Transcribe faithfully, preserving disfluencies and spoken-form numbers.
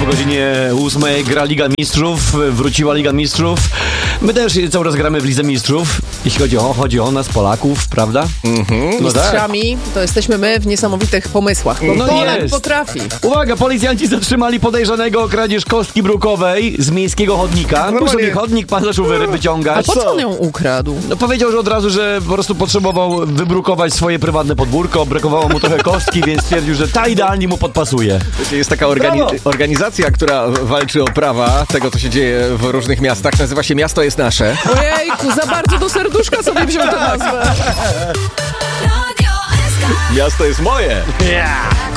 po godzinie ósmej gra Liga Mistrzów, wróciła Liga Mistrzów. My też cały czas gramy w Lidze Mistrzów, jeśli chodzi o, chodzi o nas, Polaków, prawda? Mhm. Mistrzami to jesteśmy my w niesamowitych pomysłach, bo No Poland jest. potrafi. Uwaga, policjanci zatrzymali podejrzanego o kradzież kostki brukowej z miejskiego chodnika. Tu Normalnie. sobie chodnik pan zaczął wy- A wyciągać. po co on ją ukradł? No powiedział, że od razu, że po prostu potrzebował wybrukować swoje prywatne podwórko, brakowało mu trochę kostki, więc stwierdził, że ta idealnie mu podpasuje. Jest taka organi- Brawo! organizacja, która walczy o prawa tego, co się dzieje w różnych miastach. Nazywa się Miasto jest nasze. Ojejku, za bardzo do serduszka sobie wziął tę nazwę. Miasto jest moje. Yeah.